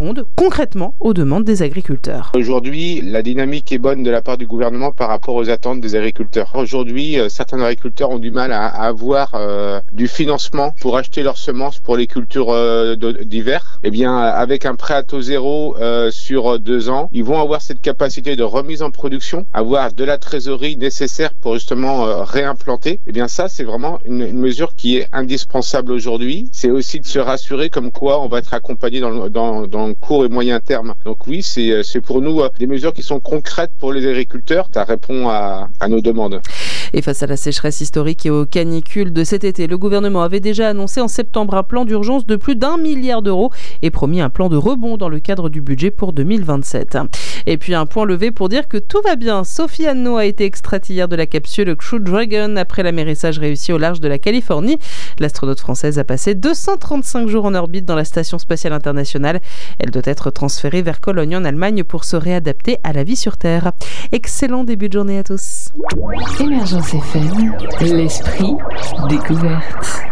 répondent concrètement aux demandes des agriculteurs. Aujourd'hui, la dynamique est bonne de la part du gouvernement par rapport aux attentes des agriculteurs. Aujourd'hui, certains agriculteurs ont du mal à avoir du financement pour acheter leurs semences pour les cultures d'hiver. Eh bien, avec un prêt à taux zéro sur 2 ans, ils vont avoir cette capacité de remise en production, avoir de la trésorerie nécessaire pour justement réimplanter. Eh bien, ça, c'est vraiment une mesure qui est indispensable aujourd'hui. C'est aussi de se rassurer comme quoi on va être accompagné dans le court et moyen terme. Donc oui, c'est pour nous des mesures qui sont concrètes pour les agriculteurs. Ça répond à nos demandes. Et face à la sécheresse historique et aux canicules de cet été, le gouvernement avait déjà annoncé en septembre un plan d'urgence de plus d'1 milliard d'euros et promis un plan de rebond dans le cadre du budget pour 2027. Et puis un point levé pour dire que tout va bien. Sophie Anno a été extraite hier de la capsule Crew Dragon après l'amérissage réussi au large de la Californie. L'astronaute française a passé 235 jours en orbite dans la Station spatiale internationale. Elle doit être transférée vers Cologne en Allemagne pour se réadapter à la vie sur Terre. Excellent début de journée à tous. Émergence FM, l'esprit découverte.